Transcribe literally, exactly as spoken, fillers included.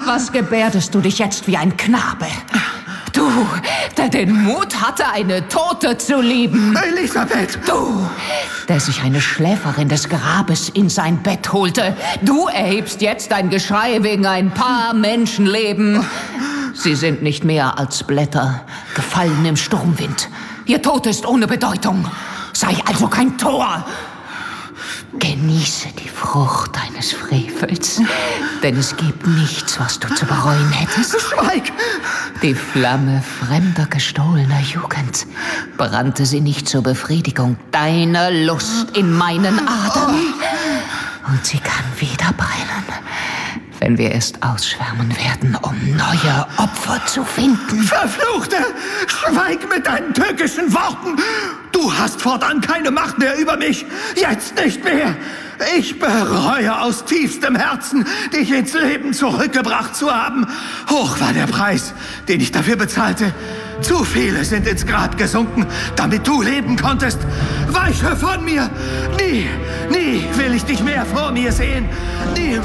Was gebärdest du dich jetzt wie ein Knabe? Du, der den Mut hatte, eine Tote zu lieben. Elisabeth! Du, der sich eine Schläferin des Grabes in sein Bett holte. Du erhebst jetzt ein Geschrei wegen ein paar Menschenleben. Sie sind nicht mehr als Blätter, gefallen im Sturmwind. Ihr Tod ist ohne Bedeutung. Sei also kein Tor. Genieße die Frucht deines Frevels, denn es gibt nichts, was du zu bereuen hättest. Schweig! Die Flamme fremder, gestohlener Jugend brannte sie nicht zur Befriedigung deiner Lust in meinen Adern. Und sie kann wieder brennen, wenn wir erst ausschwärmen werden, um neue Opfer zu finden. Verfluchte! Schweig mit deinen tückischen Worten! Du hast fortan keine Macht mehr über mich! Jetzt nicht mehr! Ich bereue aus tiefstem Herzen, dich ins Leben zurückgebracht zu haben. Hoch war der Preis, den ich dafür bezahlte. Zu viele sind ins Grab gesunken, damit du leben konntest. Weiche von mir! Nie, nie will ich dich mehr vor mir sehen. Nie